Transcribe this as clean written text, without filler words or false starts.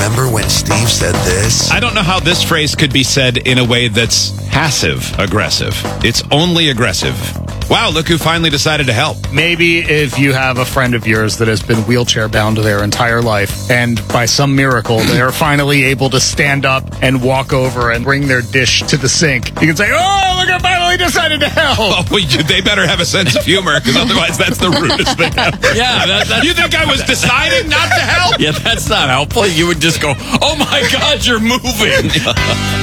Remember when Steve said this? I don't know how this phrase could be said in a way that's passive-aggressive. It's only aggressive. Wow, look who finally decided to help. Maybe if you have a friend of yours that has been wheelchair bound their entire life, and by some miracle they are finally able to stand up and walk over and bring their dish to the sink, you can say, oh, look, I finally decided to help. Oh, they better have a sense of humor, because otherwise that's the rudest thing ever. Yeah, You think I was deciding not to help? Yeah, that's not helpful. You would just go, oh my God, you're moving.